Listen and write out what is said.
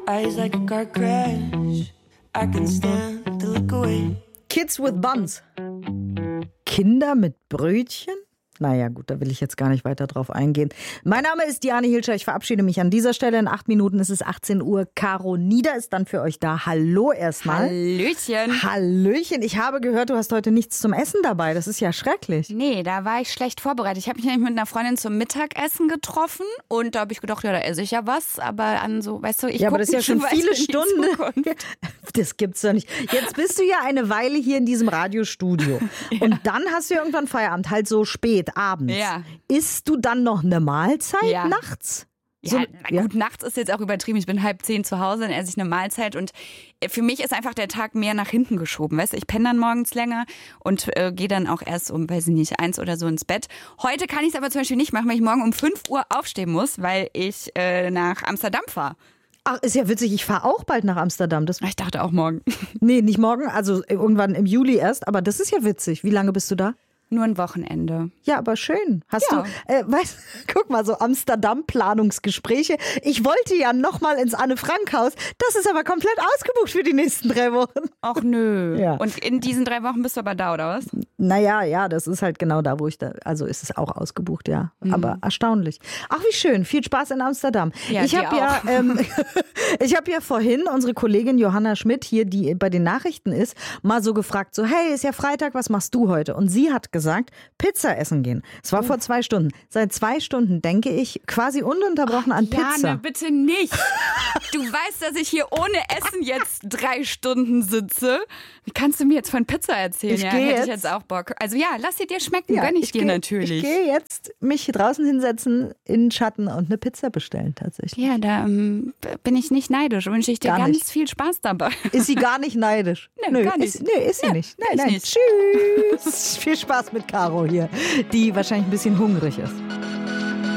eyes like a car crash. I can stand to look away. Kids with Buns. Kinder mit Brötchen? Naja, gut, da will ich jetzt gar nicht weiter drauf eingehen. Mein Name ist Diane Hilscher. Ich verabschiede mich an dieser Stelle. In 8 Minuten ist es 18 Uhr. Caro Nieder ist dann für euch da. Hallo erstmal. Hallöchen. Hallöchen. Ich habe gehört, du hast heute nichts zum Essen dabei. Das ist ja schrecklich. Nee, da war ich schlecht vorbereitet. Ich habe mich nämlich mit einer Freundin zum Mittagessen getroffen und da habe ich gedacht, ja, da esse ich ja was. Aber an so, weißt du, ich Ja, aber das ist ja schon viele Stunden. Zukunft. Das gibt's doch nicht. Jetzt bist du ja eine Weile hier in diesem Radiostudio. Ja. Und dann hast du ja irgendwann Feierabend, halt so spät, abends. Ja. Isst du dann noch eine Mahlzeit nachts? Ja, na gut, nachts ist jetzt auch übertrieben. Ich bin 9:30 zu Hause, dann esse ich eine Mahlzeit und für mich ist einfach der Tag mehr nach hinten geschoben. Weißt du, ich penne dann morgens länger und gehe dann auch erst um, weiß ich nicht, 1 oder so ins Bett. Heute kann ich es aber zum Beispiel nicht machen, weil ich morgen um 5 Uhr aufstehen muss, weil ich nach Amsterdam fahre. Ach, ist ja witzig, ich fahre auch bald nach Amsterdam. Ich dachte auch morgen. Nee, nicht morgen, also irgendwann im Juli erst, aber das ist ja witzig. Wie lange bist du da? Nur ein Wochenende. Ja, aber schön. Hast Ja. du, guck mal, so Amsterdam-Planungsgespräche. Ich wollte ja noch mal ins Anne-Frank-Haus. Das ist aber komplett ausgebucht für die nächsten 3 Wochen. Ach nö. Ja. Und in diesen 3 Wochen bist du aber da, oder was? Naja, ja, das ist halt genau da, wo ich da, also ist es auch ausgebucht, ja. Aber erstaunlich. Ach, wie schön. Viel Spaß in Amsterdam. Ja, ich dir habe ja, ich habe ja vorhin unsere Kollegin Johanna Schmidt hier, die bei den Nachrichten ist, mal so gefragt, so, hey, ist ja Freitag, was machst du heute? Und sie hat gesagt, Pizza essen gehen. Es war vor 2 Stunden. Seit 2 Stunden denke ich quasi ununterbrochen an Pizza. Jane, bitte nicht. Du weißt, dass ich hier ohne Essen jetzt 3 Stunden sitze. Wie kannst du mir jetzt von Pizza erzählen? Ich ja, gehe hätte ich jetzt- jetzt auch Bock. Also ja, lass sie dir schmecken, Ja, gönn ich dir natürlich. Ich gehe jetzt mich draußen hinsetzen, in den Schatten und eine Pizza bestellen tatsächlich. Ja, da bin ich nicht neidisch. Wünsche ich dir Gar ganz nicht. viel Spaß dabei. Ist sie gar nicht neidisch? Nee, gar nicht. Ist sie nicht. bin ich Nein. nicht. Tschüss. Viel Spaß mit Caro hier, die wahrscheinlich ein bisschen hungrig ist.